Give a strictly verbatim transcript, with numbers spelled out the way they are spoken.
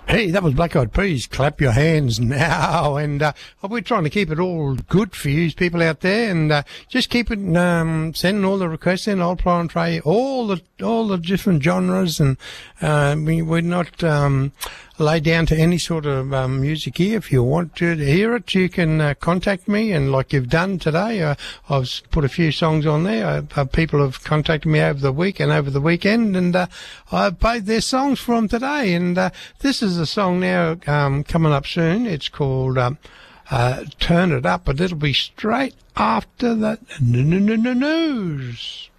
Hey, that was Black Eyed Peas. Clap your hands now. And uh, we're trying to keep it all good for you people out there. And uh, just keep it, um, sending all the requests in. I'll try and try all the all the different genres. And uh, we, we're not um, laid down to any sort of um, music here. If you want to hear it, you can uh, contact me. And like you've done today, uh, I've put a few songs on there. Uh, uh, people have contacted me over the week and over the weekend. And uh, I've played their songs from today. And uh, this is a song now um, coming up soon. It's called um, uh, Turn It Up, but it'll be straight after the n- n- n- n- news.